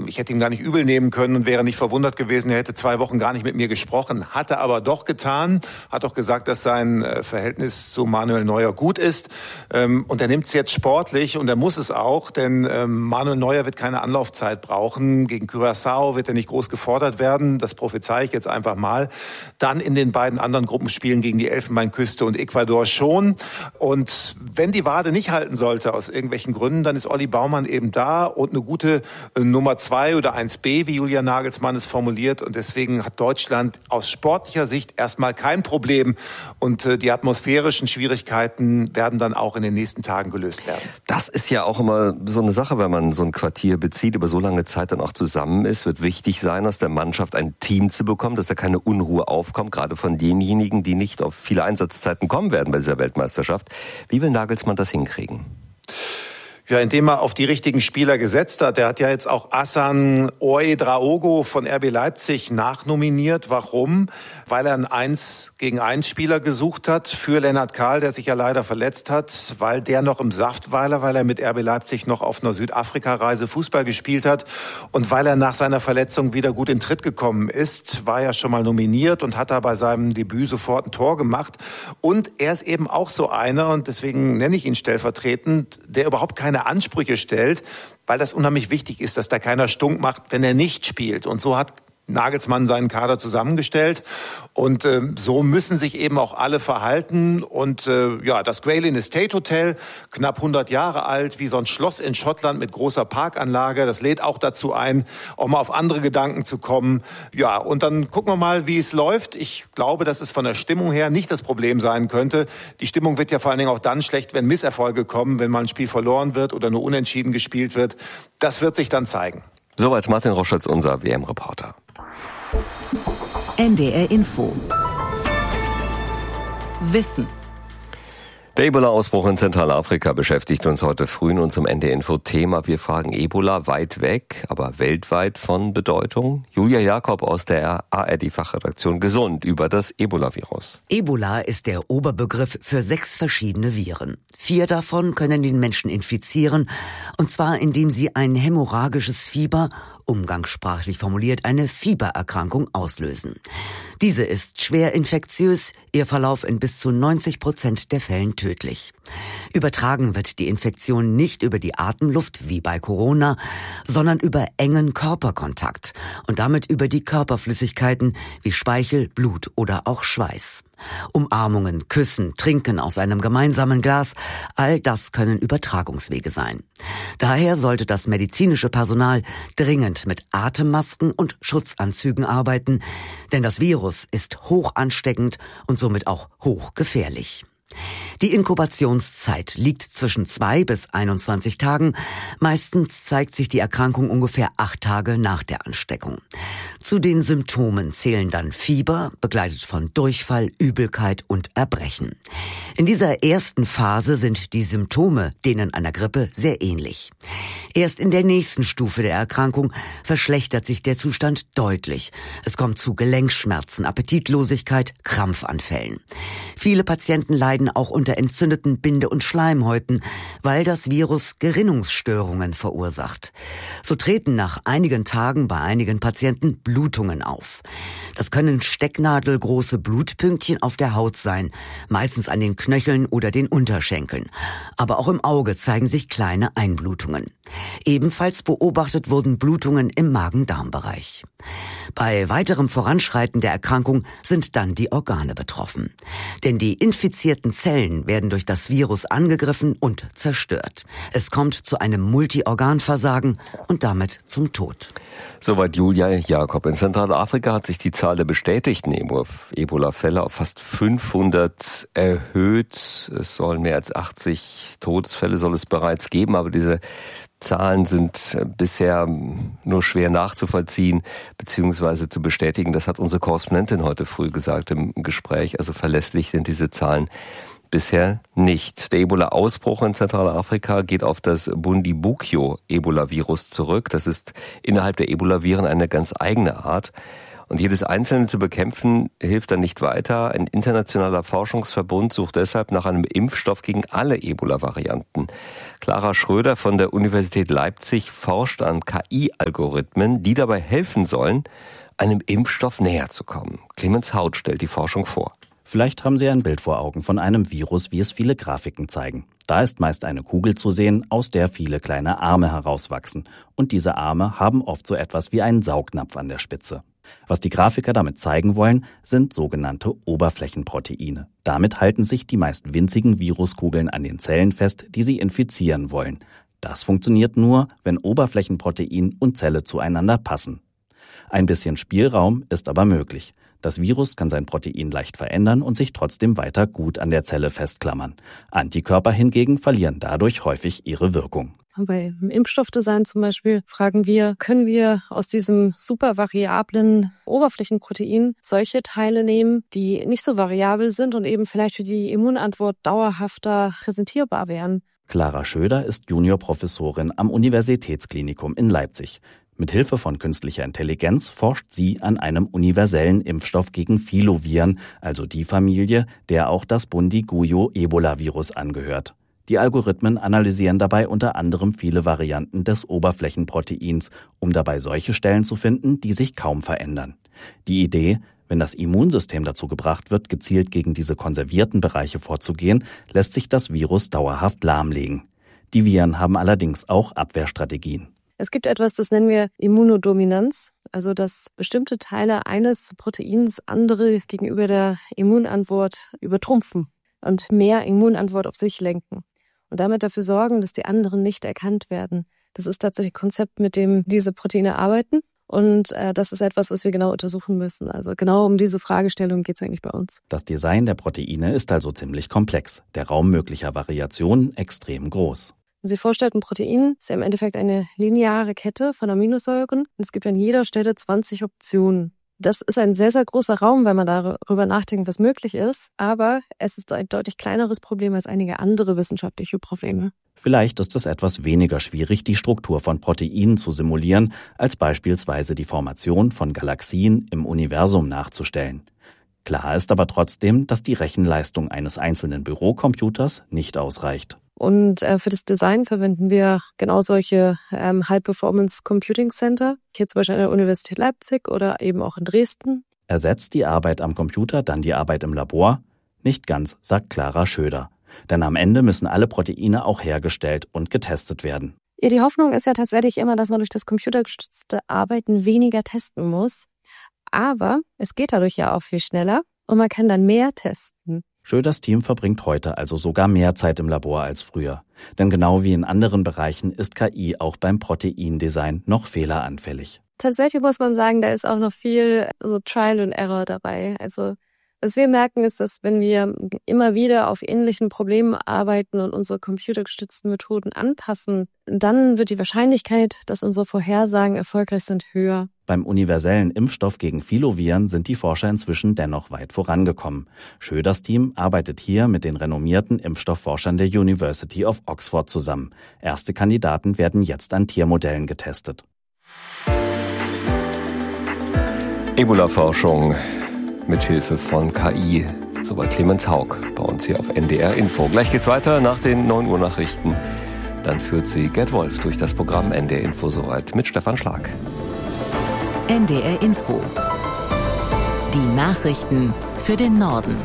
ich hätte ihm gar nicht übel nehmen können und wäre nicht verwundert gewesen, er hätte 2 Wochen gar nicht mit mir gesprochen. Hat er aber doch getan, hat auch gesagt, dass sein Verhältnis zu Manuel Neuer gut ist. Und er nimmt es jetzt sportlich und er muss es auch, denn Manuel Neuer wird keine Anlaufzeit brauchen. Gegen Curaçao wird er nicht groß gefordert werden, das prophezei ich jetzt einfach mal. Dann in den beiden anderen Gruppenspielen gegen die Elfenbeinküste und Ecuador schon. Und wenn die Wade nicht halten sollte aus irgendwelchen Gründen, dann ist Olli Baumann eben da und eine gute Nummer 2 oder 1b, wie Julian Nagelsmann es formuliert. Und deswegen hat Deutschland aus sportlicher Sicht erstmal kein Problem. Und die atmosphärischen Schwierigkeiten werden dann auch in den nächsten Tagen gelöst werden. Das ist ja auch immer so eine Sache, wenn man so ein Quartier bezieht, über so lange Zeit dann auch zusammen ist, wird wichtig sein, aus der Mannschaft ein Team zu bekommen, dass da keine Unruhe aufkommt, gerade von denjenigen, die nicht auf viele Einsatzzeiten kommen werden bei dieser Weltmeisterschaft. Wie will Nagelsmann das hinkriegen? Ja, indem er auf die richtigen Spieler gesetzt hat. Er hat ja jetzt auch Hassan Ouedraogo von RB Leipzig nachnominiert. Warum? Weil er einen 1-gegen-1 Spieler gesucht hat für Lennart Kahl, der sich ja leider verletzt hat, weil der noch im Saft war, weil er mit RB Leipzig noch auf einer Südafrika-Reise Fußball gespielt hat und weil er nach seiner Verletzung wieder gut in Tritt gekommen ist, war er schon mal nominiert und hat da bei seinem Debüt sofort ein Tor gemacht. Und er ist eben auch so einer, und deswegen nenne ich ihn stellvertretend, der überhaupt keine Ansprüche stellt, weil das unheimlich wichtig ist, dass da keiner stunk macht, wenn er nicht spielt. Und so hat Nagelsmann seinen Kader zusammengestellt und so müssen sich eben auch alle verhalten und das Graylin Estate Hotel, knapp 100 Jahre alt, wie so ein Schloss in Schottland mit großer Parkanlage, das lädt auch dazu ein, auch mal auf andere Gedanken zu kommen. Ja, und dann gucken wir mal, wie es läuft. Ich glaube, dass es von der Stimmung her nicht das Problem sein könnte. Die Stimmung wird ja vor allen Dingen auch dann schlecht, wenn Misserfolge kommen, wenn mal ein Spiel verloren wird oder nur unentschieden gespielt wird. Das wird sich dann zeigen. Soweit Martin Roschatz, unser WM-Reporter. NDR Info. Wissen. Der Ebola-Ausbruch in Zentralafrika beschäftigt uns heute früh in unserem NDR-Info-Thema. Wir fragen Ebola weit weg, aber weltweit von Bedeutung. Julia Jakob aus der ARD-Fachredaktion Gesund über das Ebola-Virus. Ebola ist der Oberbegriff für 6 verschiedene Viren. 4 davon können den Menschen infizieren, und zwar indem sie ein hämorrhagisches Fieber, umgangssprachlich formuliert eine Fiebererkrankung, auslösen. Diese ist schwer infektiös, ihr Verlauf in bis zu 90% der Fällen tödlich. Übertragen wird die Infektion nicht über die Atemluft wie bei Corona, sondern über engen Körperkontakt und damit über die Körperflüssigkeiten wie Speichel, Blut oder auch Schweiß. Umarmungen, Küssen, Trinken aus einem gemeinsamen Glas, all das können Übertragungswege sein. Daher sollte das medizinische Personal dringend mit Atemmasken und Schutzanzügen arbeiten, denn das Virus ist hoch ansteckend und somit auch hochgefährlich. Die Inkubationszeit liegt zwischen 2 bis 21 Tagen. Meistens zeigt sich die Erkrankung ungefähr 8 Tage nach der Ansteckung. Zu den Symptomen zählen dann Fieber, begleitet von Durchfall, Übelkeit und Erbrechen. In dieser ersten Phase sind die Symptome denen einer Grippe sehr ähnlich. Erst in der nächsten Stufe der Erkrankung verschlechtert sich der Zustand deutlich. Es kommt zu Gelenkschmerzen, Appetitlosigkeit, Krampfanfällen. Viele Patienten leiden auch unter entzündeten Binde- und Schleimhäuten, weil das Virus Gerinnungsstörungen verursacht. So treten nach einigen Tagen bei einigen Patienten Blutungen auf. Das können stecknadelgroße Blutpünktchen auf der Haut sein, meistens an den Knöcheln oder den Unterschenkeln. Aber auch im Auge zeigen sich kleine Einblutungen. Ebenfalls beobachtet wurden Blutungen im Magen-Darm-Bereich. Bei weiterem Voranschreiten der Erkrankung sind dann die Organe betroffen. Denn die infizierten Zellen werden durch das Virus angegriffen und zerstört. Es kommt zu einem Multiorganversagen und damit zum Tod. Soweit Julia Jakob. In Zentralafrika hat sich die Zahl der bestätigten Ebola-Fälle auf fast 500 erhöht. Es sollen mehr als 80 Todesfälle soll es bereits geben, aber diese Zahlen sind bisher nur schwer nachzuvollziehen bzw. zu bestätigen. Das hat unsere Korrespondentin heute früh gesagt im Gespräch. Also verlässlich sind diese Zahlen bisher nicht. Der Ebola-Ausbruch in Zentralafrika geht auf das Bundibugyo-Ebola-Virus zurück. Das ist innerhalb der Ebola-Viren eine ganz eigene Art. Und jedes Einzelne zu bekämpfen, hilft dann nicht weiter. Ein internationaler Forschungsverbund sucht deshalb nach einem Impfstoff gegen alle Ebola-Varianten. Clara Schröder von der Universität Leipzig forscht an KI-Algorithmen, die dabei helfen sollen, einem Impfstoff näher zu kommen. Clemens Haut stellt die Forschung vor. Vielleicht haben Sie ein Bild vor Augen von einem Virus, wie es viele Grafiken zeigen. Da ist meist eine Kugel zu sehen, aus der viele kleine Arme herauswachsen. Und diese Arme haben oft so etwas wie einen Saugnapf an der Spitze. Was die Grafiker damit zeigen wollen, sind sogenannte Oberflächenproteine. Damit halten sich die meist winzigen Viruskugeln an den Zellen fest, die sie infizieren wollen. Das funktioniert nur, wenn Oberflächenprotein und Zelle zueinander passen. Ein bisschen Spielraum ist aber möglich. Das Virus kann sein Protein leicht verändern und sich trotzdem weiter gut an der Zelle festklammern. Antikörper hingegen verlieren dadurch häufig ihre Wirkung. Beim Impfstoffdesign zum Beispiel fragen wir, können wir aus diesem super variablen Oberflächenprotein solche Teile nehmen, die nicht so variabel sind und eben vielleicht für die Immunantwort dauerhafter präsentierbar wären. Clara Schröder ist Juniorprofessorin am Universitätsklinikum in Leipzig. Mit Hilfe von künstlicher Intelligenz forscht sie an einem universellen Impfstoff gegen Filoviren, also die Familie, der auch das Bundiguyo-Ebola-Virus angehört. Die Algorithmen analysieren dabei unter anderem viele Varianten des Oberflächenproteins, um dabei solche Stellen zu finden, die sich kaum verändern. Die Idee, wenn das Immunsystem dazu gebracht wird, gezielt gegen diese konservierten Bereiche vorzugehen, lässt sich das Virus dauerhaft lahmlegen. Die Viren haben allerdings auch Abwehrstrategien. Es gibt etwas, das nennen wir Immunodominanz, also dass bestimmte Teile eines Proteins andere gegenüber der Immunantwort übertrumpfen und mehr Immunantwort auf sich lenken und damit dafür sorgen, dass die anderen nicht erkannt werden. Das ist tatsächlich ein Konzept, mit dem diese Proteine arbeiten und das ist etwas, was wir genau untersuchen müssen. Also genau um diese Fragestellung geht es eigentlich bei uns. Das Design der Proteine ist also ziemlich komplex, der Raum möglicher Variationen extrem groß. Wenn Sie vorstellen, ein Protein ist ja im Endeffekt eine lineare Kette von Aminosäuren und es gibt an jeder Stelle 20 Optionen. Das ist ein sehr, sehr großer Raum, wenn man darüber nachdenkt, was möglich ist, aber es ist ein deutlich kleineres Problem als einige andere wissenschaftliche Probleme. Vielleicht ist es etwas weniger schwierig, die Struktur von Proteinen zu simulieren, als beispielsweise die Formation von Galaxien im Universum nachzustellen. Klar ist aber trotzdem, dass die Rechenleistung eines einzelnen Bürocomputers nicht ausreicht. Und für das Design verwenden wir genau solche High-Performance Computing Center, hier zum Beispiel an der Universität Leipzig oder eben auch in Dresden. Ersetzt die Arbeit am Computer dann die Arbeit im Labor? Nicht ganz, sagt Clara Schröder. Denn am Ende müssen alle Proteine auch hergestellt und getestet werden. Ja, die Hoffnung ist ja tatsächlich immer, dass man durch das computergestützte Arbeiten weniger testen muss. Aber es geht dadurch ja auch viel schneller und man kann dann mehr testen. Schröders Team verbringt heute also sogar mehr Zeit im Labor als früher. Denn genau wie in anderen Bereichen ist KI auch beim Proteindesign noch fehleranfällig. Tatsächlich muss man sagen, da ist auch noch viel Trial and Error dabei. Also was wir merken ist, dass wenn wir immer wieder auf ähnlichen Problemen arbeiten und unsere computergestützten Methoden anpassen, dann wird die Wahrscheinlichkeit, dass unsere Vorhersagen erfolgreich sind, höher. Beim universellen Impfstoff gegen Filoviren sind die Forscher inzwischen dennoch weit vorangekommen. Schröders Team arbeitet hier mit den renommierten Impfstoffforschern der University of Oxford zusammen. Erste Kandidaten werden jetzt an Tiermodellen getestet. Ebola-Forschung mit Hilfe von KI. Soweit Clemens Haug bei uns hier auf NDR Info. Gleich geht's weiter nach den 9 Uhr Nachrichten. Dann führt sie Gerd Wolf durch das Programm NDR Info soweit mit Stefan Schlag. NDR Info. Die Nachrichten für den Norden.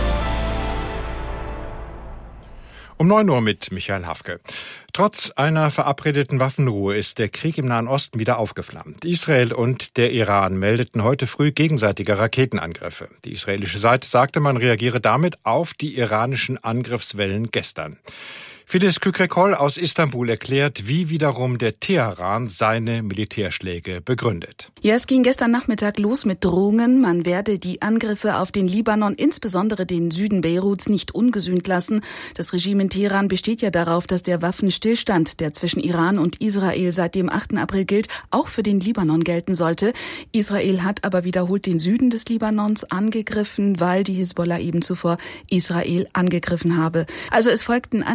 Um 9 Uhr mit Michael Hafke. Trotz einer verabredeten Waffenruhe ist der Krieg im Nahen Osten wieder aufgeflammt. Israel und der Iran meldeten heute früh gegenseitige Raketenangriffe. Die israelische Seite sagte, man reagiere damit auf die iranischen Angriffswellen gestern. Filiz Kükrekol aus Istanbul erklärt, wie wiederum der Teheran seine Militärschläge begründet. Ja, es ging gestern Nachmittag los mit Drohungen. Man werde die Angriffe auf den Libanon, insbesondere den Süden Beiruts, nicht ungesühnt lassen. Das Regime in Teheran besteht ja darauf, dass der Waffenstillstand, der zwischen Iran und Israel seit dem 8. April gilt, auch für den Libanon gelten sollte. Israel hat aber wiederholt den Süden des Libanons angegriffen, weil die Hisbollah eben zuvor Israel angegriffen habe. Also es folgten Angriffe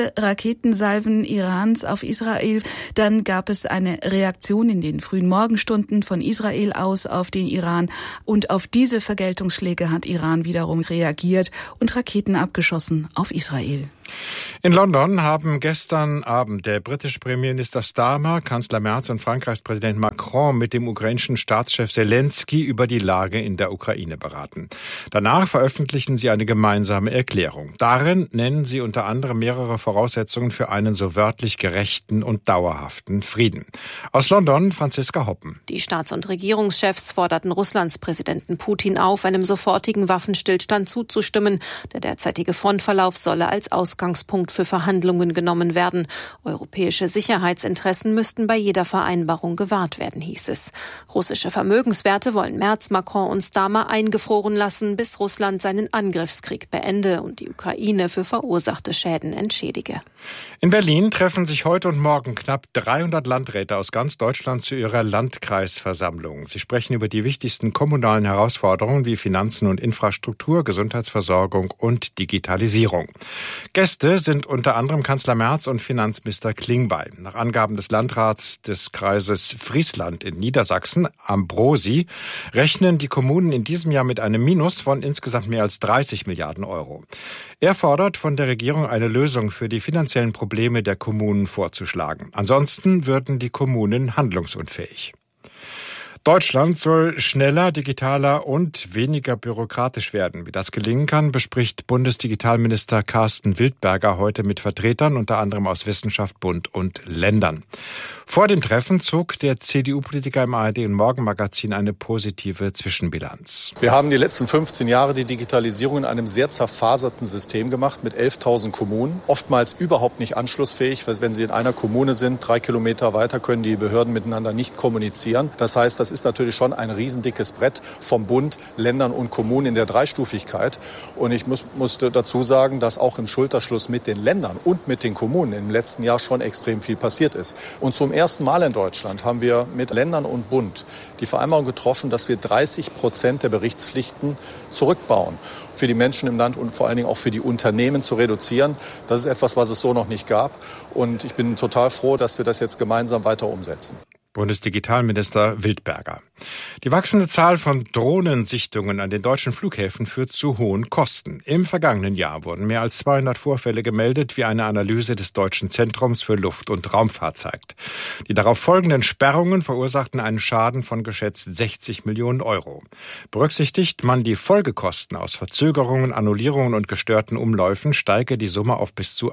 erste Raketensalven Irans auf Israel. Dann gab es eine Reaktion in den frühen Morgenstunden von Israel aus auf den Iran. Und auf diese Vergeltungsschläge hat Iran wiederum reagiert und Raketen abgeschossen auf Israel. In London haben gestern Abend der britische Premierminister Starmer, Kanzler Merz und Frankreichs Präsident Macron mit dem ukrainischen Staatschef Zelensky über die Lage in der Ukraine beraten. Danach veröffentlichen sie eine gemeinsame Erklärung. Darin nennen sie unter anderem mehrere Voraussetzungen für einen so wörtlich gerechten und dauerhaften Frieden. Aus London, Franziska Hoppen. Die Staats- und Regierungschefs forderten Russlands Präsidenten Putin auf, einem sofortigen Waffenstillstand zuzustimmen. Der derzeitige Frontverlauf solle als Ausgangspunkt für Verhandlungen genommen werden. Europäische Sicherheitsinteressen müssten bei jeder Vereinbarung gewahrt werden, hieß es. Russische Vermögenswerte wollen Merz, Macron und Starmer eingefroren lassen, bis Russland seinen Angriffskrieg beende und die Ukraine für verursachte Schäden entschädige. In Berlin treffen sich heute und morgen knapp 300 Landräte aus ganz Deutschland zu ihrer Landkreisversammlung. Sie sprechen über die wichtigsten kommunalen Herausforderungen wie Finanzen und Infrastruktur, Gesundheitsversorgung und Digitalisierung. Gäste sind unter anderem Kanzler Merz und Finanzminister Klingbeil. Nach Angaben des Landrats des Kreises Friesland in Niedersachsen, Ambrosi, rechnen die Kommunen in diesem Jahr mit einem Minus von insgesamt mehr als 30 Milliarden Euro. Er fordert von der Regierung eine Lösung für die finanziellen Probleme der Kommunen vorzuschlagen. Ansonsten würden die Kommunen handlungsunfähig. Deutschland soll schneller, digitaler und weniger bürokratisch werden. Wie das gelingen kann, bespricht Bundesdigitalminister Carsten Wildberger heute mit Vertretern, unter anderem aus Wissenschaft, Bund und Ländern. Vor dem Treffen zog der CDU-Politiker im ARD- und Morgenmagazin eine positive Zwischenbilanz. Wir haben die letzten 15 Jahre die Digitalisierung in einem sehr zerfaserten System gemacht mit 11.000 Kommunen. Oftmals überhaupt nicht anschlussfähig, weil wenn Sie in einer Kommune sind, 3 Kilometer weiter können die Behörden miteinander nicht kommunizieren. Das heißt, das ist natürlich schon ein riesendickes Brett vom Bund, Ländern und Kommunen in der Dreistufigkeit. Und ich musste dazu sagen, dass auch im Schulterschluss mit den Ländern und mit den Kommunen im letzten Jahr schon extrem viel passiert ist. Und zum ersten Mal in Deutschland haben wir mit Ländern und Bund die Vereinbarung getroffen, dass wir 30% der Berichtspflichten zurückbauen. Für die Menschen im Land und vor allen Dingen auch für die Unternehmen zu reduzieren. Das ist etwas, was es so noch nicht gab. Und ich bin total froh, dass wir das jetzt gemeinsam weiter umsetzen. Bundesdigitalminister Wildberger. Die wachsende Zahl von Drohnensichtungen an den deutschen Flughäfen führt zu hohen Kosten. Im vergangenen Jahr wurden mehr als 200 Vorfälle gemeldet, wie eine Analyse des Deutschen Zentrums für Luft- und Raumfahrt zeigt. Die darauf folgenden Sperrungen verursachten einen Schaden von geschätzt 60 Millionen Euro. Berücksichtigt man die Folgekosten aus Verzögerungen, Annullierungen und gestörten Umläufen, steige die Summe auf bis zu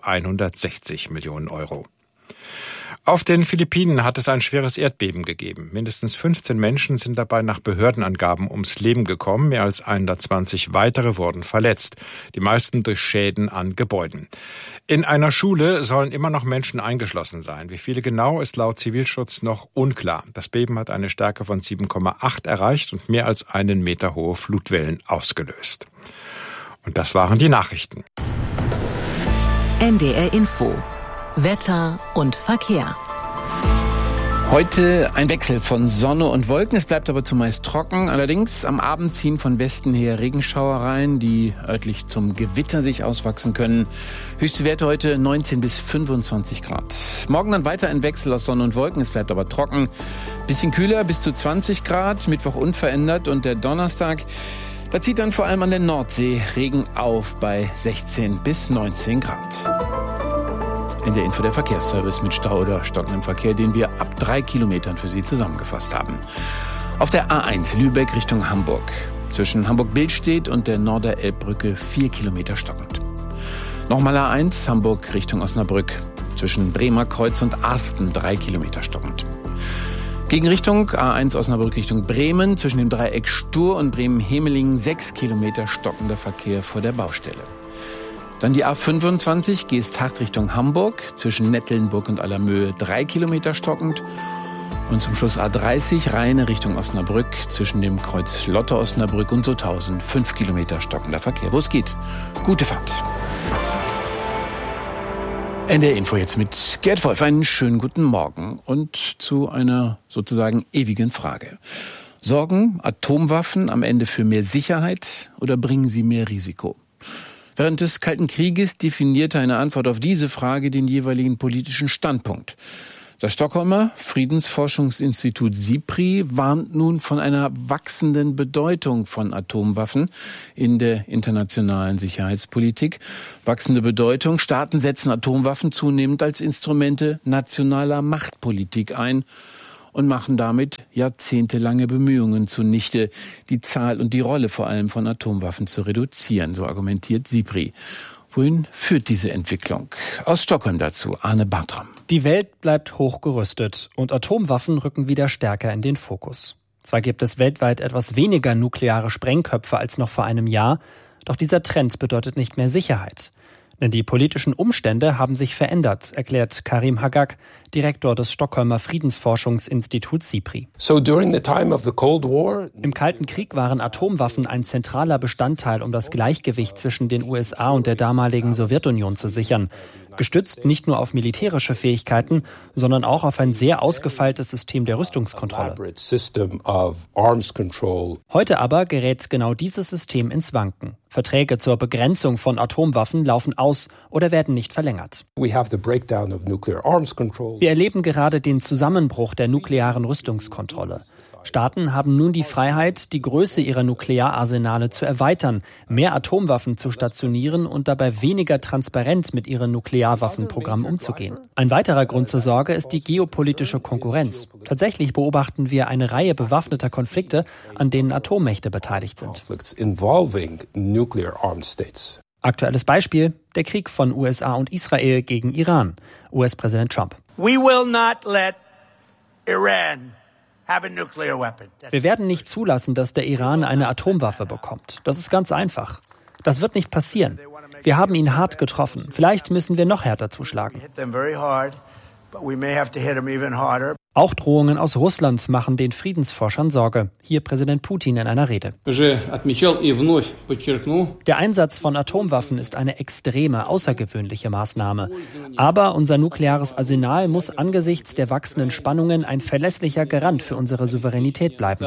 160 Millionen Euro. Auf den Philippinen hat es ein schweres Erdbeben gegeben. Mindestens 15 Menschen sind dabei nach Behördenangaben ums Leben gekommen. Mehr als 120 weitere wurden verletzt. Die meisten durch Schäden an Gebäuden. In einer Schule sollen immer noch Menschen eingeschlossen sein. Wie viele genau, ist laut Zivilschutz noch unklar. Das Beben hat eine Stärke von 7,8 erreicht und mehr als 1 Meter hohe Flutwellen ausgelöst. Und das waren die Nachrichten. NDR Info. Wetter und Verkehr. Heute ein Wechsel von Sonne und Wolken. Es bleibt aber zumeist trocken. Allerdings am Abend ziehen von Westen her Regenschauer rein, die örtlich zum Gewitter sich auswachsen können. Höchste Werte heute 19 bis 25 Grad. Morgen dann weiter ein Wechsel aus Sonne und Wolken. Es bleibt aber trocken. Bisschen kühler, bis zu 20 Grad. Mittwoch unverändert und der Donnerstag, da zieht dann vor allem an der Nordsee Regen auf bei 16 bis 19 Grad. In der Info der Verkehrsservice mit Stau oder stockendem Verkehr, den wir ab 3 Kilometern für Sie zusammengefasst haben. Auf der A1 Lübeck Richtung Hamburg. Zwischen Hamburg-Billstedt und der Norderelbbrücke 4 Kilometer stockend. Nochmal A1 Hamburg Richtung Osnabrück. Zwischen Bremer Kreuz und Arsten 3 Kilometer stockend. Gegenrichtung A1 Osnabrück Richtung Bremen. Zwischen dem Dreieck Stur und Bremen-Hemelingen 6 Kilometer stockender Verkehr vor der Baustelle. Dann die A25 Geesthacht Richtung Hamburg, zwischen Nettelnburg und Allermöhe 3 Kilometer stockend. Und zum Schluss A30 Rheine Richtung Osnabrück, zwischen dem Kreuz Lotte Osnabrück und Sutthausen 5 Kilometer stockender Verkehr. Wo es geht, gute Fahrt. NDR Info jetzt mit Gerd Wolf. Einen schönen guten Morgen und zu einer sozusagen ewigen Frage. Sorgen Atomwaffen am Ende für mehr Sicherheit oder bringen sie mehr Risiko? Während des Kalten Krieges definierte eine Antwort auf diese Frage den jeweiligen politischen Standpunkt. Das Stockholmer Friedensforschungsinstitut SIPRI warnt nun von einer wachsenden Bedeutung von Atomwaffen in der internationalen Sicherheitspolitik. Wachsende Bedeutung. Staaten setzen Atomwaffen zunehmend als Instrumente nationaler Machtpolitik ein und machen damit jahrzehntelange Bemühungen zunichte, die Zahl und die Rolle vor allem von Atomwaffen zu reduzieren, so argumentiert SIPRI. Wohin führt diese Entwicklung? Aus Stockholm dazu Arne Bartram. Die Welt bleibt hochgerüstet und Atomwaffen rücken wieder stärker in den Fokus. Zwar gibt es weltweit etwas weniger nukleare Sprengköpfe als noch vor einem Jahr, doch dieser Trend bedeutet nicht mehr Sicherheit. Denn die politischen Umstände haben sich verändert, erklärt Karim Hagak, Direktor des Stockholmer Friedensforschungsinstituts SIPRI. Im Kalten Krieg waren Atomwaffen ein zentraler Bestandteil, um das Gleichgewicht zwischen den USA und der damaligen Sowjetunion zu sichern. Gestützt nicht nur auf militärische Fähigkeiten, sondern auch auf ein sehr ausgefeiltes System der Rüstungskontrolle. Heute aber gerät genau dieses System ins Wanken. Verträge zur Begrenzung von Atomwaffen laufen aus oder werden nicht verlängert. Wir erleben gerade den Zusammenbruch der nuklearen Rüstungskontrolle. Staaten haben nun die Freiheit, die Größe ihrer Nukleararsenale zu erweitern, mehr Atomwaffen zu stationieren und dabei weniger transparent mit ihren Nuklearwaffenprogrammen umzugehen. Ein weiterer Grund zur Sorge ist die geopolitische Konkurrenz. Tatsächlich beobachten wir eine Reihe bewaffneter Konflikte, an denen Atommächte beteiligt sind. Aktuelles Beispiel: der Krieg von USA und Israel gegen Iran. US-Präsident Trump. Wir werden nicht zulassen, dass der Iran eine Atomwaffe bekommt. Das ist ganz einfach. Das wird nicht passieren. Wir haben ihn hart getroffen. Vielleicht müssen wir noch härter zuschlagen. Auch Drohungen aus Russland machen den Friedensforschern Sorge. Hier Präsident Putin in einer Rede. Der Einsatz von Atomwaffen ist eine extreme, außergewöhnliche Maßnahme. Aber unser nukleares Arsenal muss angesichts der wachsenden Spannungen ein verlässlicher Garant für unsere Souveränität bleiben.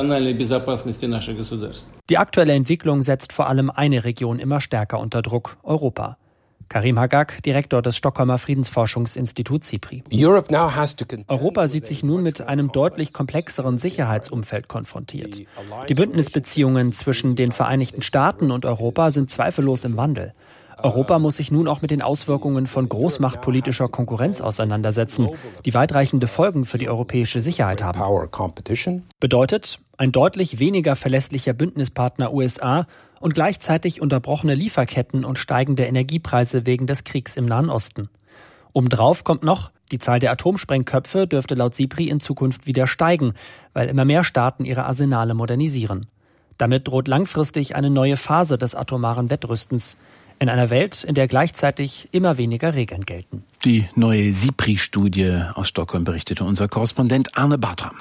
Die aktuelle Entwicklung setzt vor allem eine Region immer stärker unter Druck: Europa. Karim Hagak, Direktor des Stockholmer Friedensforschungsinstituts SIPRI. Europa sieht sich nun mit einem deutlich komplexeren Sicherheitsumfeld konfrontiert. Die Bündnisbeziehungen zwischen den Vereinigten Staaten und Europa sind zweifellos im Wandel. Europa muss sich nun auch mit den Auswirkungen von großmachtpolitischer Konkurrenz auseinandersetzen, die weitreichende Folgen für die europäische Sicherheit haben. Bedeutet, ein deutlich weniger verlässlicher Bündnispartner USA und gleichzeitig unterbrochene Lieferketten und steigende Energiepreise wegen des Kriegs im Nahen Osten. Obendrauf kommt noch, die Zahl der Atomsprengköpfe dürfte laut SIPRI in Zukunft wieder steigen, weil immer mehr Staaten ihre Arsenale modernisieren. Damit droht langfristig eine neue Phase des atomaren Wettrüstens in einer Welt, in der gleichzeitig immer weniger Regeln gelten. Die neue SIPRI-Studie aus Stockholm berichtete unser Korrespondent Arne Bartram.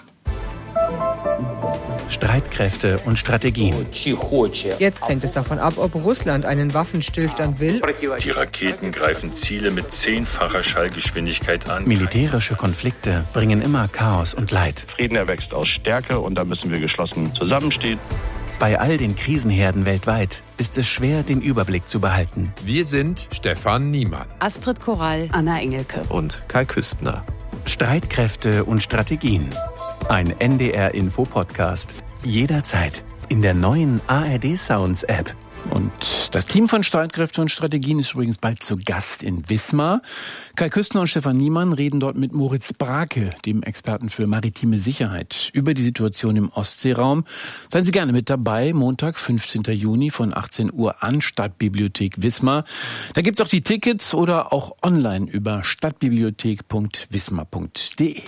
Streitkräfte und Strategien. Jetzt hängt es davon ab, ob Russland einen Waffenstillstand will. Die Raketen greifen Ziele mit 10-facher Schallgeschwindigkeit an. Militärische Konflikte bringen immer Chaos und Leid. Frieden erwächst aus Stärke und da müssen wir geschlossen zusammenstehen. Bei all den Krisenherden weltweit ist es schwer, den Überblick zu behalten. Wir sind Stefan Niemann, Astrid Korall, Anna Engelke und Kai Küstner. Streitkräfte und Strategien. Ein NDR-Info-Podcast. Jederzeit in der neuen ARD-Sounds-App. Und das Team von Streitkräfte und Strategien ist übrigens bald zu Gast in Wismar. Kai Küstner und Stefan Niemann reden dort mit Moritz Brake, dem Experten für maritime Sicherheit, über die Situation im Ostseeraum. Seien Sie gerne mit dabei, Montag, 15. Juni von 18 Uhr an, Stadtbibliothek Wismar. Da gibt's auch die Tickets oder auch online über stadtbibliothek.wismar.de.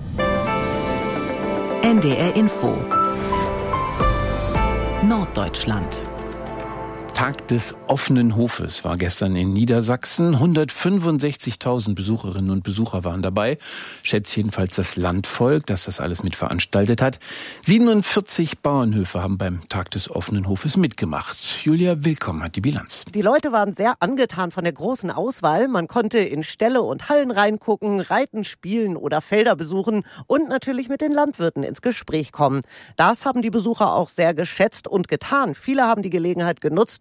NDR Info Norddeutschland. Tag des offenen Hofes war gestern in Niedersachsen. 165.000 Besucherinnen und Besucher waren dabei. Schätzt jedenfalls das Landvolk, das das alles mit veranstaltet hat. 47 Bauernhöfe haben beim Tag des offenen Hofes mitgemacht. Julia Willkomm hat die Bilanz. Die Leute waren sehr angetan von der großen Auswahl. Man konnte in Ställe und Hallen reingucken, reiten, spielen oder Felder besuchen und natürlich mit den Landwirten ins Gespräch kommen. Das haben die Besucher auch sehr geschätzt und getan. Viele haben die Gelegenheit genutzt,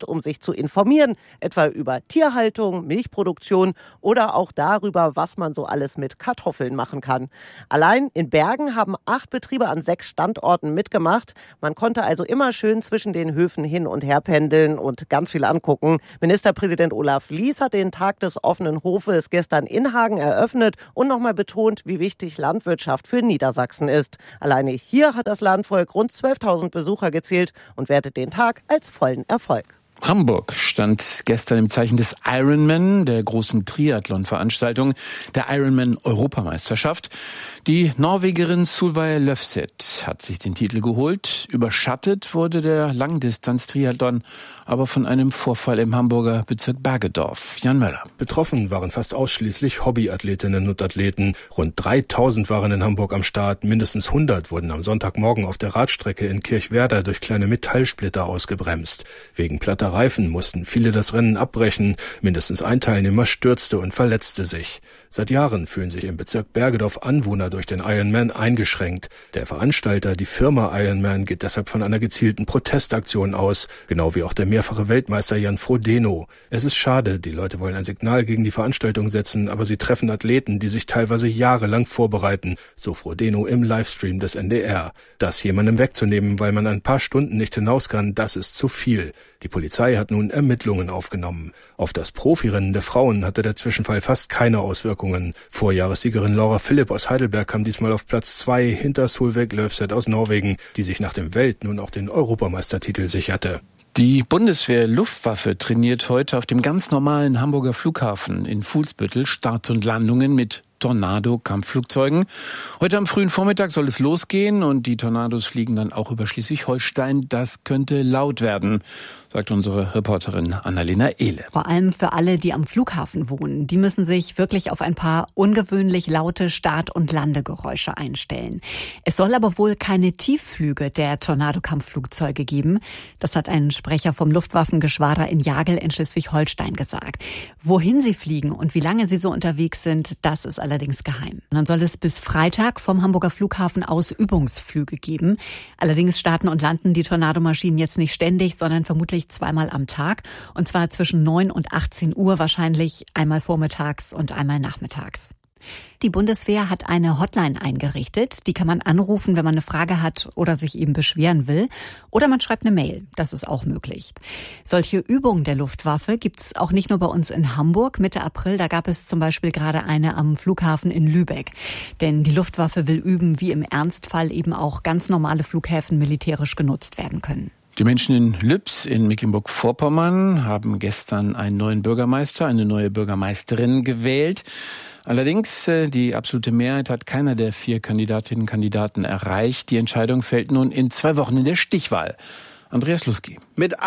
um sich zu informieren, etwa über Tierhaltung, Milchproduktion oder auch darüber, was man so alles mit Kartoffeln machen kann. Allein in Bergen haben 8 Betriebe an 6 Standorten mitgemacht. Man konnte also immer schön zwischen den Höfen hin und her pendeln und ganz viel angucken. Ministerpräsident Olaf Lies hat den Tag des offenen Hofes gestern in Hagen eröffnet und nochmal betont, wie wichtig Landwirtschaft für Niedersachsen ist. Alleine hier hat das Landvolk rund 12.000 Besucher gezählt und wertet den Tag als vollen Erfolg. Hamburg stand gestern im Zeichen des Ironman, der großen Triathlon-Veranstaltung der Ironman-Europameisterschaft. Die Norwegerin Solveig Løvseth hat sich den Titel geholt. Überschattet wurde der Langdistanz-Triathlon aber von einem Vorfall im Hamburger Bezirk Bergedorf. Jan Möller. Betroffen waren fast ausschließlich Hobbyathletinnen und Athleten. Rund 3.000 waren in Hamburg am Start. Mindestens 100 wurden am Sonntagmorgen auf der Radstrecke in Kirchwerder durch kleine Metallsplitter ausgebremst. Wegen platter Reifen mussten viele das Rennen abbrechen. Mindestens ein Teilnehmer stürzte und verletzte sich. Seit Jahren fühlen sich im Bezirk Bergedorf Anwohner durch den Ironman eingeschränkt. Der Veranstalter, die Firma Ironman, geht deshalb von einer gezielten Protestaktion aus, genau wie auch der mehrfache Weltmeister Jan Frodeno. Es ist schade, die Leute wollen ein Signal gegen die Veranstaltung setzen, aber sie treffen Athleten, die sich teilweise jahrelang vorbereiten, so Frodeno im Livestream des NDR. Das jemandem wegzunehmen, weil man ein paar Stunden nicht hinaus kann, das ist zu viel. Die Polizei hat nun Ermittlungen aufgenommen. Auf das Profirennen der Frauen hatte der Zwischenfall fast keine Auswirkungen. Vorjahressiegerin Laura Philipp aus Heidelberg kam diesmal auf Platz 2 hinter Solveig Løvseth aus Norwegen, die sich nach dem Welt- nun auch den Europameistertitel sicherte. Die Bundeswehr-Luftwaffe trainiert heute auf dem ganz normalen Hamburger Flughafen in Fuhlsbüttel Starts und Landungen mit Tornado-Kampfflugzeugen. Heute am frühen Vormittag soll es losgehen und die Tornados fliegen dann auch über Schleswig-Holstein. Das könnte laut werden, sagt unsere Reporterin Annalena Ehle. Vor allem für alle, die am Flughafen wohnen. Die müssen sich wirklich auf ein paar ungewöhnlich laute Start- und Landegeräusche einstellen. Es soll aber wohl keine Tiefflüge der Tornado-Kampfflugzeuge geben. Das hat ein Sprecher vom Luftwaffengeschwader in Jagel in Schleswig-Holstein gesagt. Wohin sie fliegen und wie lange sie so unterwegs sind, das ist allerdings geheim. Und dann soll es bis Freitag vom Hamburger Flughafen aus Übungsflüge geben. Allerdings starten und landen die Tornadomaschinen jetzt nicht ständig, sondern vermutlich zweimal am Tag. Und zwar zwischen 9 und 18 Uhr wahrscheinlich, einmal vormittags und einmal nachmittags. Die Bundeswehr hat eine Hotline eingerichtet. Die kann man anrufen, wenn man eine Frage hat oder sich eben beschweren will. Oder man schreibt eine Mail. Das ist auch möglich. Solche Übungen der Luftwaffe gibt's auch nicht nur bei uns in Hamburg. Mitte April, da gab es zum Beispiel gerade eine am Flughafen in Lübeck. Denn die Luftwaffe will üben, wie im Ernstfall eben auch ganz normale Flughäfen militärisch genutzt werden können. Die Menschen in Lübs in Mecklenburg-Vorpommern haben gestern einen neuen Bürgermeister, eine neue Bürgermeisterin gewählt. Allerdings, die absolute Mehrheit hat keiner der 4 Kandidatinnen und Kandidaten erreicht. Die Entscheidung fällt nun in 2 Wochen in der Stichwahl. Andreas Lusky. Mit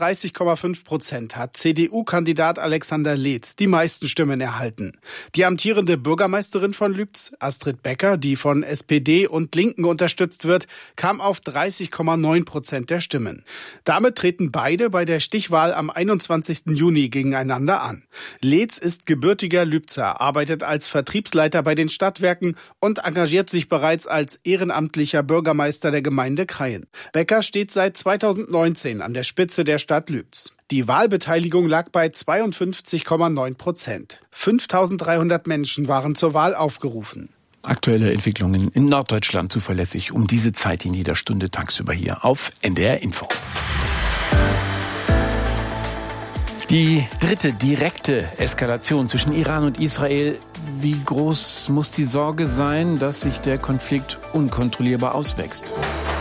38,5% hat CDU-Kandidat Alexander Leetz die meisten Stimmen erhalten. Die amtierende Bürgermeisterin von Lübz, Astrid Becker, die von SPD und Linken unterstützt wird, kam auf 30,9% der Stimmen. Damit treten beide bei der Stichwahl am 21. Juni gegeneinander an. Leetz ist gebürtiger Lübzer, arbeitet als Vertriebsleiter bei den Stadtwerken und engagiert sich bereits als ehrenamtlicher Bürgermeister der Gemeinde Krayen. Becker steht seit 2019 an der Spitze der Stadt Lübz. Die Wahlbeteiligung lag bei 52,9%. 5.300 Menschen waren zur Wahl aufgerufen. Aktuelle Entwicklungen in Norddeutschland zuverlässig um diese Zeit in jeder Stunde tagsüber hier auf NDR Info. Die dritte direkte Eskalation zwischen Iran und Israel. Wie groß muss die Sorge sein, dass sich der Konflikt unkontrollierbar auswächst?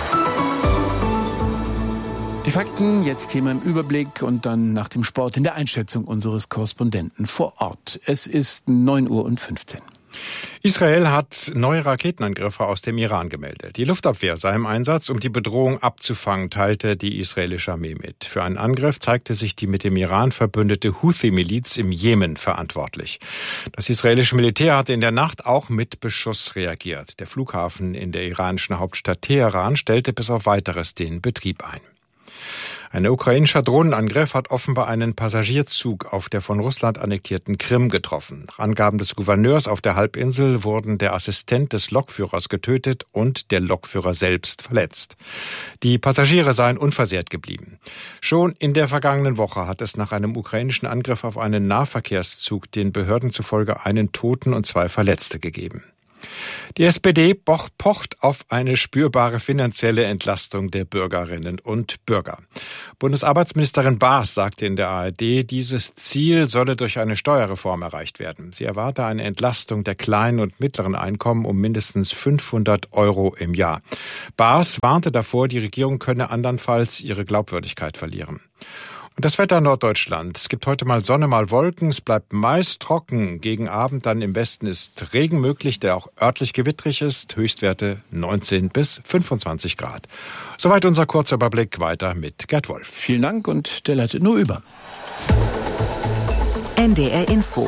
Die Fakten, jetzt Thema im Überblick und dann nach dem Sport in der Einschätzung unseres Korrespondenten vor Ort. Es ist 9:15 Uhr. Israel hat neue Raketenangriffe aus dem Iran gemeldet. Die Luftabwehr sei im Einsatz, um die Bedrohung abzufangen, teilte die israelische Armee mit. Für einen Angriff zeigte sich die mit dem Iran verbündete Houthi-Miliz im Jemen verantwortlich. Das israelische Militär hatte in der Nacht auch mit Beschuss reagiert. Der Flughafen in der iranischen Hauptstadt Teheran stellte bis auf Weiteres den Betrieb ein. Ein ukrainischer Drohnenangriff hat offenbar einen Passagierzug auf der von Russland annektierten Krim getroffen. Nach Angaben des Gouverneurs auf der Halbinsel wurden der Assistent des Lokführers getötet und der Lokführer selbst verletzt. Die Passagiere seien unversehrt geblieben. Schon in der vergangenen Woche hat es nach einem ukrainischen Angriff auf einen Nahverkehrszug den Behörden zufolge einen Toten und 2 Verletzte gegeben. Die SPD pocht auf eine spürbare finanzielle Entlastung der Bürgerinnen und Bürger. Bundesarbeitsministerin Baas sagte in der ARD, dieses Ziel solle durch eine Steuerreform erreicht werden. Sie erwarte eine Entlastung der kleinen und mittleren Einkommen um mindestens 500 € im Jahr. Baas warnte davor, die Regierung könne andernfalls ihre Glaubwürdigkeit verlieren. Und das Wetter in Norddeutschland. Es gibt heute mal Sonne, mal Wolken. Es bleibt meist trocken. Gegen Abend dann im Westen ist Regen möglich, der auch örtlich gewittrig ist. Höchstwerte 19 bis 25 Grad. Soweit unser kurzer Überblick. Weiter mit Gerd Wolf. Vielen Dank und der leitet nur über. NDR Info.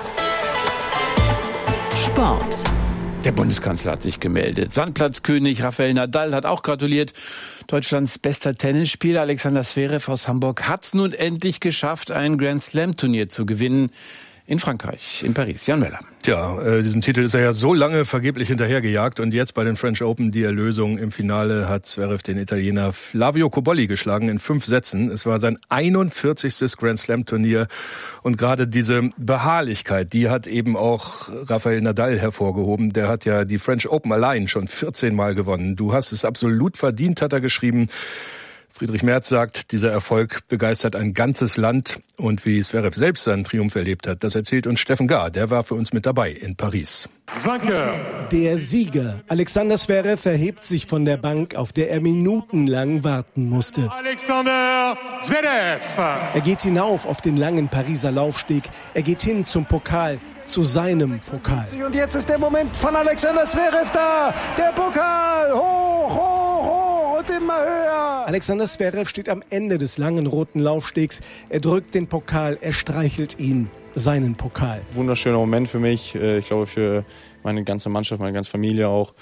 Sport. Der Bundeskanzler hat sich gemeldet. Sandplatzkönig Rafael Nadal hat auch gratuliert. Deutschlands bester Tennisspieler Alexander Zverev aus Hamburg hat es nun endlich geschafft, ein Grand-Slam-Turnier zu gewinnen. In Frankreich, in Paris. Jan Möller. Tja, diesen Titel ist er ja so lange vergeblich hinterhergejagt und jetzt bei den French Open die Erlösung. Im Finale hat Zverev den Italiener Flavio Cobolli geschlagen in 5 Sätzen. Es war sein 41. Grand Slam Turnier und gerade diese Beharrlichkeit, die hat eben auch Rafael Nadal hervorgehoben. Der hat ja die French Open allein schon 14 Mal gewonnen. Du hast es absolut verdient, hat er geschrieben. Friedrich Merz sagt, dieser Erfolg begeistert ein ganzes Land. Und wie Zverev selbst seinen Triumph erlebt hat, das erzählt uns Steffen Gahr. Der war für uns mit dabei in Paris. Der Sieger, Alexander Zverev, erhebt sich von der Bank, auf der er minutenlang warten musste. Alexander Zverev! Er geht hinauf auf den langen Pariser Laufsteg. Er geht hin zum Pokal, zu seinem Pokal. Und jetzt ist der Moment von Alexander Zverev da. Der Pokal, hoch, hoch, hoch und immer höher. Alexander Zverev steht am Ende des langen roten Laufstegs. Er drückt den Pokal, er streichelt ihn, seinen Pokal. Wunderschöner Moment für mich, ich glaube für meine ganze Mannschaft, meine ganze Familie auch.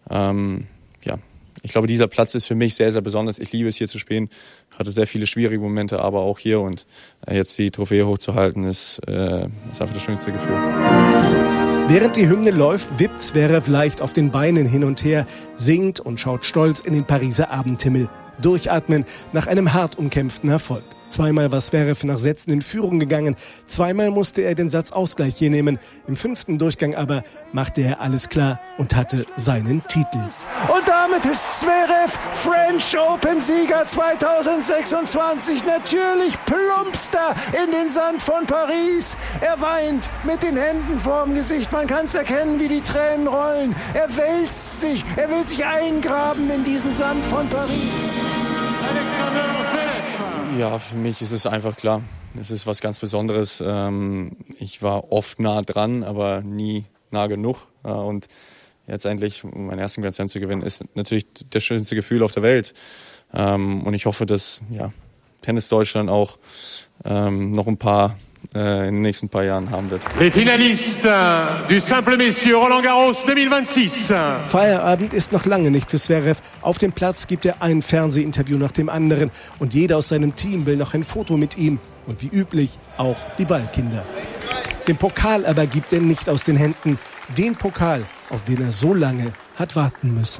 Ich glaube, dieser Platz ist für mich sehr, sehr besonders. Ich liebe es, hier zu spielen. Hatte sehr viele schwierige Momente, aber auch hier. Und jetzt die Trophäe hochzuhalten, ist einfach das schönste Gefühl. Während die Hymne läuft, wippt Zverev leicht auf den Beinen hin und her, singt und schaut stolz in den Pariser Abendhimmel. Durchatmen nach einem hart umkämpften Erfolg. 2-mal war Zverev nach Sätzen in Führung gegangen, 2-mal musste er den Satzausgleich hier nehmen. Im 5. Durchgang aber machte er alles klar und hatte seinen Titel. Und damit ist Zverev French Open Sieger 2026. Natürlich plumpst er in den Sand von Paris. Er weint mit den Händen vorm Gesicht. Man kann es erkennen, wie die Tränen rollen. Er wälzt sich, er will sich eingraben in diesen Sand von Paris. Alexander Zverev. Ja, für mich ist es einfach klar. Es ist was ganz Besonderes. Ich war oft nah dran, aber nie nah genug. Und jetzt endlich meinen ersten Grand Slam zu gewinnen, ist natürlich das schönste Gefühl auf der Welt. Und ich hoffe, dass Tennis Deutschland auch noch ein paar in den nächsten paar Jahren haben wird. Les finalistes du Simple Messieurs Roland Garros 2026. Feierabend ist noch lange nicht für Zverev. Auf dem Platz gibt er ein Fernsehinterview nach dem anderen und jeder aus seinem Team will noch ein Foto mit ihm und wie üblich auch die Ballkinder. Den Pokal aber gibt er nicht aus den Händen. Den Pokal, auf den er so lange hat warten müssen.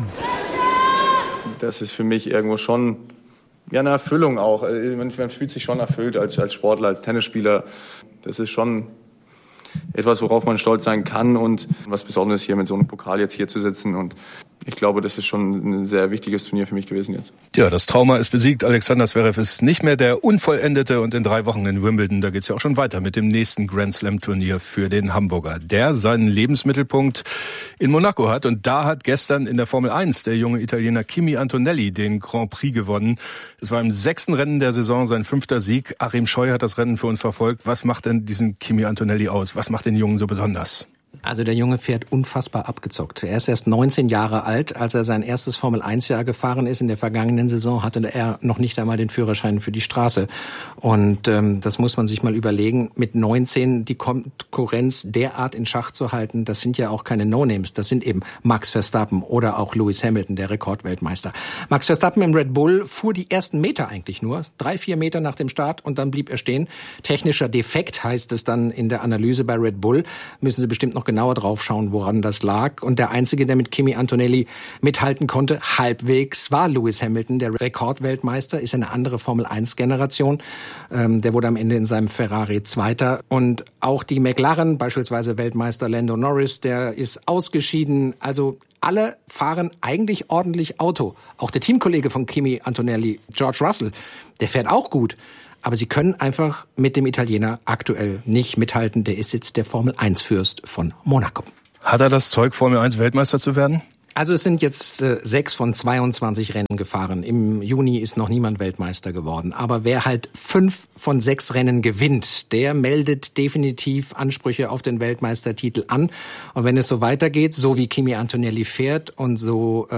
Das ist für mich irgendwo schon eine Erfüllung auch. Man fühlt sich schon erfüllt als Sportler, als Tennisspieler. Das ist schon etwas, worauf man stolz sein kann und was Besonderes hier mit so einem Pokal jetzt hier zu sitzen. Und ich glaube, das ist schon ein sehr wichtiges Turnier für mich gewesen jetzt. Ja, das Trauma ist besiegt. Alexander Zverev ist nicht mehr der Unvollendete und in 3 Wochen in Wimbledon, da geht's ja auch schon weiter mit dem nächsten Grand Slam Turnier für den Hamburger, der seinen Lebensmittelpunkt in Monaco hat. Und da hat gestern in der Formel 1 der junge Italiener Kimi Antonelli den Grand Prix gewonnen. Es war im 6. Rennen der Saison sein 5. Sieg. Achim Scheu hat das Rennen für uns verfolgt. Was macht denn diesen Kimi Antonelli aus? Was macht den Jungen so besonders? Also der Junge fährt unfassbar abgezockt. Er ist erst 19 Jahre alt. Als er sein erstes Formel-1-Jahr gefahren ist in der vergangenen Saison, hatte er noch nicht einmal den Führerschein für die Straße. Und das muss man sich mal überlegen, mit 19 die Konkurrenz derart in Schach zu halten, das sind ja auch keine No-Names. Das sind eben Max Verstappen oder auch Lewis Hamilton, der Rekordweltmeister. Max Verstappen im Red Bull fuhr die ersten Meter eigentlich nur, 3-4 Meter nach dem Start, und dann blieb er stehen. Technischer Defekt heißt es dann in der Analyse bei Red Bull. Müssen Sie bestimmt noch genauer drauf schauen, woran das lag. Und der Einzige, der mit Kimi Antonelli mithalten konnte, halbwegs, war Lewis Hamilton, der Rekordweltmeister, ist eine andere Formel-1-Generation. Der wurde am Ende in seinem Ferrari Zweiter. Und auch die McLaren, beispielsweise Weltmeister Lando Norris, der ist ausgeschieden. Also alle fahren eigentlich ordentlich Auto. Auch der Teamkollege von Kimi Antonelli, George Russell, der fährt auch gut. Aber sie können einfach mit dem Italiener aktuell nicht mithalten. Der ist jetzt der Formel-1-Fürst von Monaco. Hat er das Zeug, Formel-1-Weltmeister zu werden? Also es sind jetzt 6 von 22 Rennen gefahren. Im Juni ist noch niemand Weltmeister geworden. Aber wer halt 5 von 6 Rennen gewinnt, der meldet definitiv Ansprüche auf den Weltmeistertitel an. Und wenn es so weitergeht, so wie Kimi Antonelli fährt und so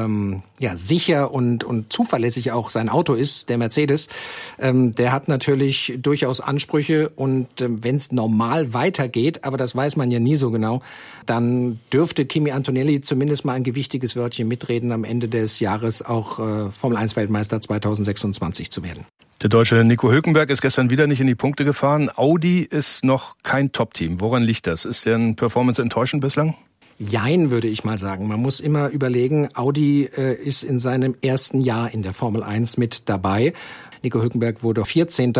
sicher und zuverlässig auch sein Auto ist, der Mercedes, der hat natürlich durchaus Ansprüche. Und wenn es normal weitergeht, aber das weiß man ja nie so genau, dann dürfte Kimi Antonelli zumindest mal ein gewichtiges Wörtchen mitreden, am Ende des Jahres auch Formel-1-Weltmeister 2026 zu werden. Der Deutsche Nico Hülkenberg ist gestern wieder nicht in die Punkte gefahren. Audi ist noch kein Top-Team. Woran liegt das? Ist deren Performance enttäuschend bislang? Jein, würde ich mal sagen. Man muss immer überlegen, Audi ist in seinem ersten Jahr in der Formel 1 mit dabei. Nico Hülkenberg wurde 14.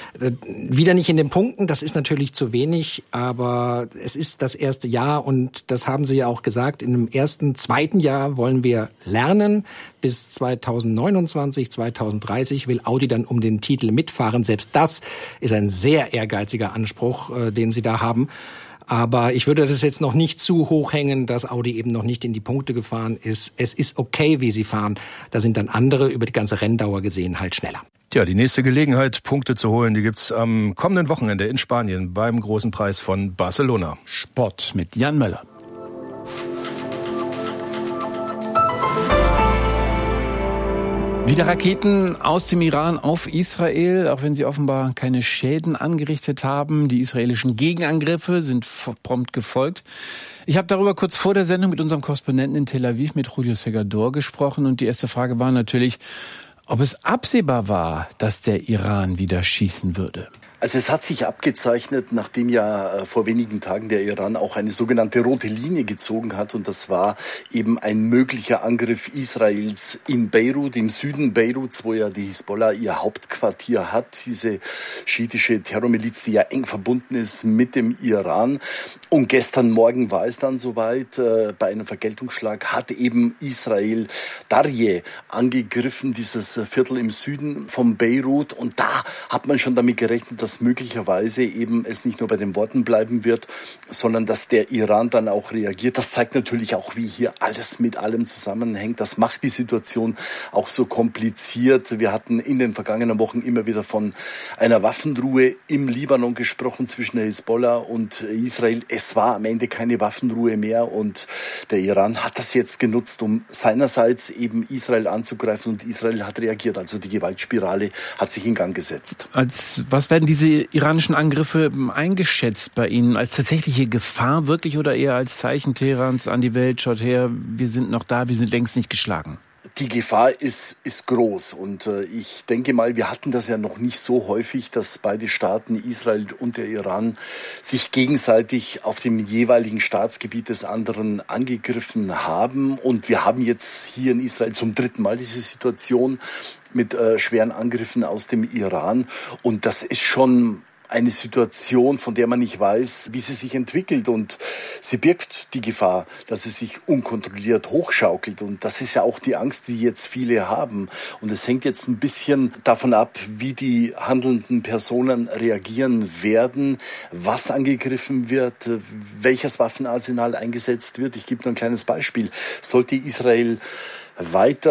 Wieder nicht in den Punkten, das ist natürlich zu wenig, aber es ist das erste Jahr und das haben sie ja auch gesagt. In dem zweiten Jahr wollen wir lernen. Bis 2029, 2030 will Audi dann um den Titel mitfahren. Selbst das ist ein sehr ehrgeiziger Anspruch, den sie da haben. Aber ich würde das jetzt noch nicht zu hoch hängen, dass Audi eben noch nicht in die Punkte gefahren ist. Es ist okay, wie sie fahren. Da sind dann andere über die ganze Renndauer gesehen halt schneller. Ja, die nächste Gelegenheit, Punkte zu holen, die gibt's am kommenden Wochenende in Spanien beim Großen Preis von Barcelona. Sport mit Jan Möller. Wieder Raketen aus dem Iran auf Israel, auch wenn sie offenbar keine Schäden angerichtet haben. Die israelischen Gegenangriffe sind prompt gefolgt. Ich habe darüber kurz vor der Sendung mit unserem Korrespondenten in Tel Aviv, mit Julio Segador, gesprochen. Und die erste Frage war natürlich, ob es absehbar war, dass der Iran wieder schießen würde. Also es hat sich abgezeichnet, nachdem ja vor wenigen Tagen der Iran auch eine sogenannte rote Linie gezogen hat. Und das war eben ein möglicher Angriff Israels in Beirut, im Süden Beiruts, wo ja die Hisbollah ihr Hauptquartier hat. Diese schiitische Terrormiliz, die ja eng verbunden ist mit dem Iran. Und gestern Morgen war es dann soweit. Bei einem Vergeltungsschlag hat eben Israel Darje angegriffen, dieses Viertel im Süden von Beirut. Und da hat man schon damit gerechnet, dass möglicherweise eben es nicht nur bei den Worten bleiben wird, sondern dass der Iran dann auch reagiert. Das zeigt natürlich auch, wie hier alles mit allem zusammenhängt. Das macht die Situation auch so kompliziert. Wir hatten in den vergangenen Wochen immer wieder von einer Waffenruhe im Libanon gesprochen zwischen der Hisbollah und Israel. Es war am Ende keine Waffenruhe mehr und der Iran hat das jetzt genutzt, um seinerseits eben Israel anzugreifen und Israel hat reagiert. Also die Gewaltspirale hat sich in Gang gesetzt. Was werden diese iranischen Angriffe eingeschätzt bei Ihnen? Als tatsächliche Gefahr wirklich oder eher als Zeichen Teherans an die Welt? Schaut her, wir sind noch da, wir sind längst nicht geschlagen. Die Gefahr ist groß und ich denke mal, wir hatten das ja noch nicht so häufig, dass beide Staaten, Israel und der Iran, sich gegenseitig auf dem jeweiligen Staatsgebiet des anderen angegriffen haben. Und wir haben jetzt hier in Israel zum 3. Mal diese Situation mit schweren Angriffen aus dem Iran. Und das ist schon eine Situation, von der man nicht weiß, wie sie sich entwickelt. Und sie birgt die Gefahr, dass sie sich unkontrolliert hochschaukelt. Und das ist ja auch die Angst, die jetzt viele haben. Und es hängt jetzt ein bisschen davon ab, wie die handelnden Personen reagieren werden, was angegriffen wird, welches Waffenarsenal eingesetzt wird. Ich gebe nur ein kleines Beispiel. Sollte Israel weiter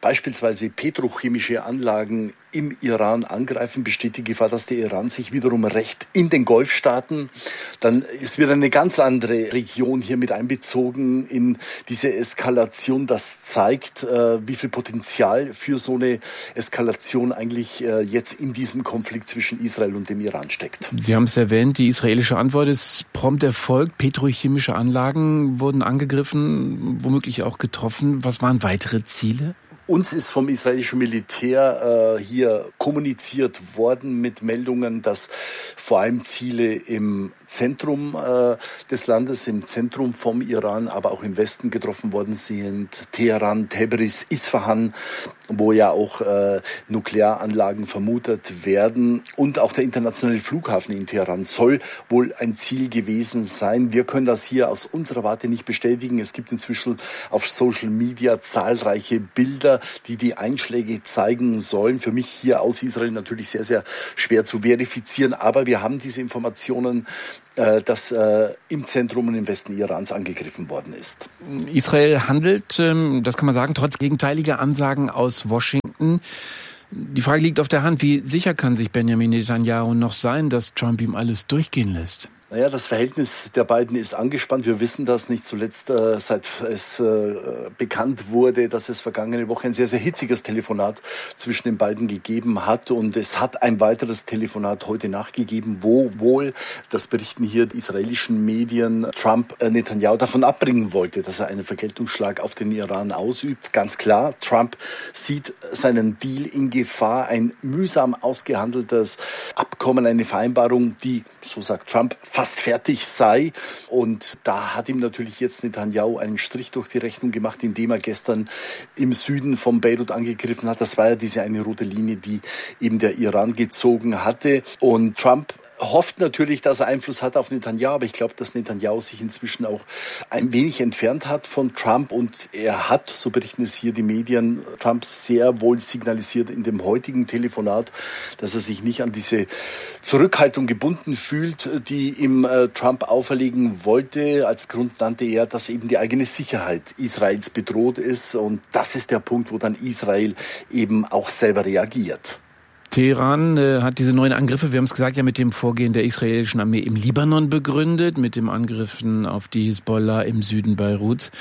beispielsweise petrochemische Anlagen im Iran angreifen, besteht die Gefahr, dass der Iran sich wiederum rächt in den Golfstaaten. Dann ist wieder eine ganz andere Region hier mit einbezogen in diese Eskalation. Das zeigt, wie viel Potenzial für so eine Eskalation eigentlich jetzt in diesem Konflikt zwischen Israel und dem Iran steckt. Sie haben es erwähnt, die israelische Antwort ist prompt erfolgt. Petrochemische Anlagen wurden angegriffen, womöglich auch getroffen. Was waren weitere Ziele? Uns ist vom israelischen Militär hier kommuniziert worden mit Meldungen, dass vor allem Ziele im Zentrum des Landes, im Zentrum vom Iran, aber auch im Westen getroffen worden sind. Teheran, Tabriz, Isfahan, wo ja auch Nuklearanlagen vermutet werden. Und auch der internationale Flughafen in Teheran soll wohl ein Ziel gewesen sein. Wir können das hier aus unserer Warte nicht bestätigen. Es gibt inzwischen auf Social Media zahlreiche Bilder, die Einschläge zeigen sollen. Für mich hier aus Israel natürlich sehr, sehr schwer zu verifizieren. Aber wir haben diese Informationen, dass im Zentrum und im Westen Irans angegriffen worden ist. Israel handelt, das kann man sagen, trotz gegenteiliger Ansagen aus Washington. Die Frage liegt auf der Hand, wie sicher kann sich Benjamin Netanyahu noch sein, dass Trump ihm alles durchgehen lässt? Naja, das Verhältnis der beiden ist angespannt. Wir wissen das nicht zuletzt, seit es bekannt wurde, dass es vergangene Woche ein sehr, sehr hitziges Telefonat zwischen den beiden gegeben hat. Und es hat ein weiteres Telefonat heute nachgegeben, wo wohl, das berichten hier die israelischen Medien, Trump Netanyahu davon abbringen wollte, dass er einen Vergeltungsschlag auf den Iran ausübt. Ganz klar, Trump sieht seinen Deal in Gefahr, ein mühsam ausgehandeltes Abkommen, eine Vereinbarung, die, so sagt Trump, fast fertig sei. Und da hat ihm natürlich jetzt Netanyahu einen Strich durch die Rechnung gemacht, indem er gestern im Süden von Beirut angegriffen hat. Das war ja diese eine rote Linie, die eben der Iran gezogen hatte. Und Trump hofft natürlich, dass er Einfluss hat auf Netanyahu, aber ich glaube, dass Netanyahu sich inzwischen auch ein wenig entfernt hat von Trump und er hat, so berichten es hier die Medien, Trump sehr wohl signalisiert in dem heutigen Telefonat, dass er sich nicht an diese Zurückhaltung gebunden fühlt, die ihm Trump auferlegen wollte. Als Grund nannte er, dass eben die eigene Sicherheit Israels bedroht ist und das ist der Punkt, wo dann Israel eben auch selber reagiert. Teheran hat diese neuen Angriffe, wir haben es gesagt, ja mit dem Vorgehen der israelischen Armee im Libanon begründet, mit dem Angriffen auf die Hisbollah im Süden Beiruts.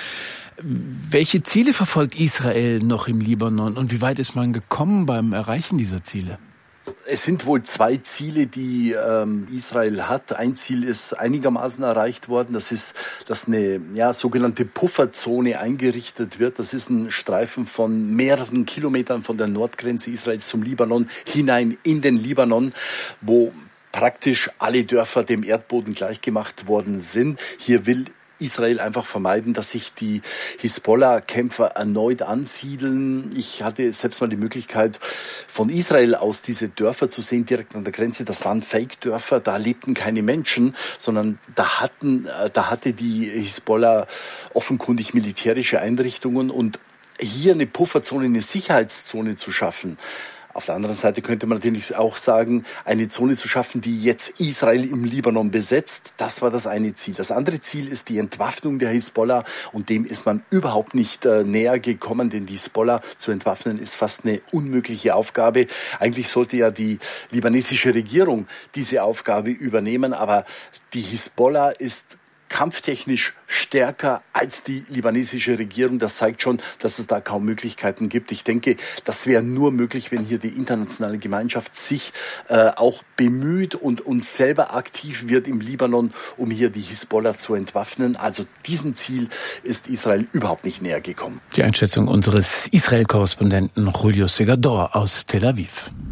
Welche Ziele verfolgt Israel noch im Libanon und wie weit ist man gekommen beim Erreichen dieser Ziele? Es sind wohl zwei Ziele, die Israel hat. Ein Ziel ist einigermaßen erreicht worden. Das ist, dass eine sogenannte Pufferzone eingerichtet wird. Das ist ein Streifen von mehreren Kilometern von der Nordgrenze Israels zum Libanon hinein in den Libanon, wo praktisch alle Dörfer dem Erdboden gleichgemacht worden sind. Hier will Israel einfach vermeiden, dass sich die Hisbollah-Kämpfer erneut ansiedeln. Ich hatte selbst mal die Möglichkeit, von Israel aus diese Dörfer zu sehen, direkt an der Grenze. Das waren Fake-Dörfer, da lebten keine Menschen, sondern da hatte die Hisbollah offenkundig militärische Einrichtungen und hier eine Pufferzone, eine Sicherheitszone zu schaffen. Auf der anderen Seite könnte man natürlich auch sagen, eine Zone zu schaffen, die jetzt Israel im Libanon besetzt. Das war das eine Ziel. Das andere Ziel ist die Entwaffnung der Hisbollah und dem ist man überhaupt nicht näher gekommen, denn die Hisbollah zu entwaffnen ist fast eine unmögliche Aufgabe. Eigentlich sollte ja die libanesische Regierung diese Aufgabe übernehmen, aber die Hisbollah ist kampftechnisch stärker als die libanesische Regierung. Das zeigt schon, dass es da kaum Möglichkeiten gibt. Ich denke, das wäre nur möglich, wenn hier die internationale Gemeinschaft sich auch bemüht und uns selber aktiv wird im Libanon, um hier die Hisbollah zu entwaffnen. Also diesem Ziel ist Israel überhaupt nicht näher gekommen. Die Einschätzung unseres Israel-Korrespondenten Julio Segador aus Tel Aviv.